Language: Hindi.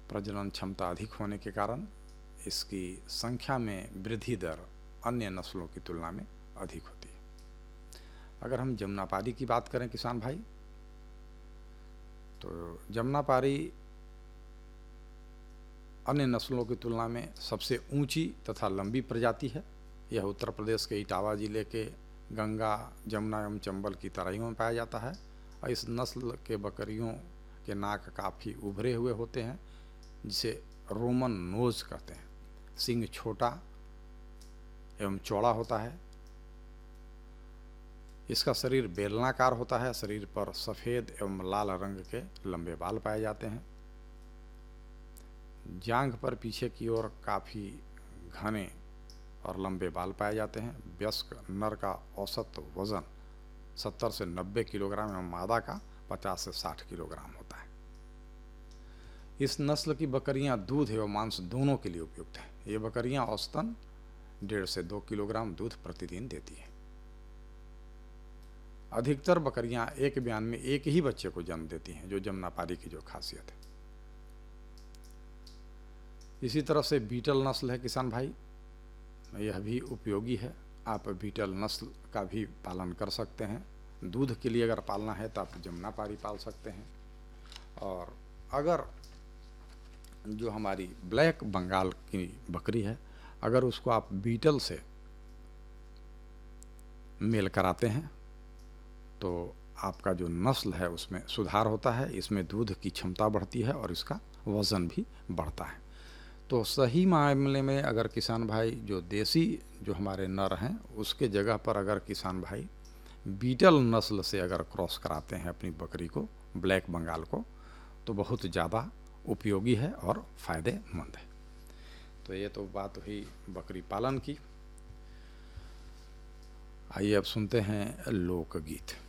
प्रजनन क्षमता अधिक होने के कारण इसकी संख्या में वृद्धि दर अन्य नस्लों की तुलना में अधिक होती है। अगर हम जमुनापारी की बात करें किसान भाई, तो जमुनापारी अन्य नस्लों की तुलना में सबसे ऊंची तथा लंबी प्रजाति है। यह उत्तर प्रदेश के इटावा जिले के गंगा, जमुना एवं चंबल की तराइयों में पाया जाता है और इस नस्ल के बकरियों के नाक काफ़ी उभरे हुए होते हैं, जिसे रोमन नोज कहते हैं। सींग छोटा एवं चौड़ा होता है। इसका शरीर बेलनाकार होता है। शरीर पर सफ़ेद एवं लाल रंग के लंबे बाल पाए जाते हैं। जांघ पर पीछे की ओर काफ़ी घने और लंबे बाल पाए जाते हैं। वयस्क नर का औसत वजन 70 से 90 किलोग्राम एवं मादा का 50 से 60 किलोग्राम होता है। इस नस्ल की बकरियां दूध एवं मांस दोनों के लिए उपयुक्त हैं। ये बकरियां औसतन 1.5 से 2 किलोग्राम दूध प्रतिदिन देती हैं। अधिकतर बकरियां एक बयान में एक ही बच्चे को जन्म देती हैं, जो जमुनापारी की जो खासियत है। इसी तरह से बीटल नस्ल है किसान भाई, यह भी उपयोगी है। आप बीटल नस्ल का भी पालन कर सकते हैं। दूध के लिए अगर पालना है तो आप जमुनापारी पाल सकते हैं। और अगर जो हमारी ब्लैक बंगाल की बकरी है, अगर उसको आप बीटल से मेल कराते हैं तो आपका जो नस्ल है उसमें सुधार होता है। इसमें दूध की क्षमता बढ़ती है और इसका वज़न भी बढ़ता है। तो सही मामले में अगर किसान भाई जो देसी जो हमारे नर हैं, उसके जगह पर अगर किसान भाई बीटल नस्ल से अगर क्रॉस कराते हैं अपनी बकरी को, ब्लैक बंगाल को, तो बहुत ज़्यादा उपयोगी है और फ़ायदेमंद है। तो ये तो बात हुई बकरी पालन की। आइए अब सुनते हैं लोकगीत।